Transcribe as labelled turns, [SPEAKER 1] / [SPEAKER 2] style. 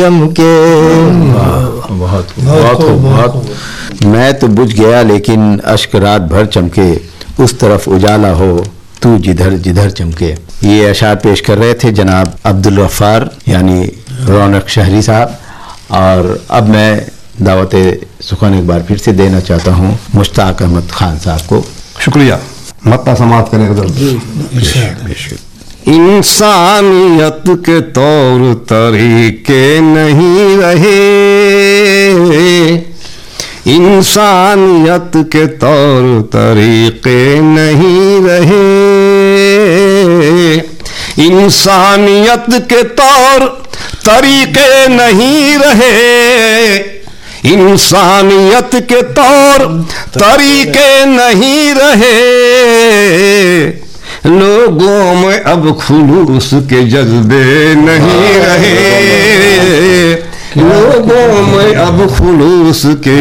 [SPEAKER 1] चमके।
[SPEAKER 2] बहुत बहुत बहुत। मैं तो बुझ गया लेकिन अश्क रात भर चमके, उस तरफ उजाला हो तू जिधर जिधर चमके। ये अशार पेश कर रहे थे जनाब अब्दुल गफ्फार यानी रौनक शहरी साहब। और अब मैं दावत सुखन एक बार फिर से देना चाहता हूँ मुश्ताक अहमद खान साहब को।
[SPEAKER 3] शुक्रिया। मत्ता समाप्त करें इंसानियत के तौर तरीके नहीं रहे, इंसानियत के तौर तरीके नहीं रहे, इंसानियत के तौर तरीके नहीं रहे, इंसानियत के तौर तरीके नहीं रहे। लोगों में अब खुलूस के जज्बे नहीं रहे, लोगों में अब खुलूस के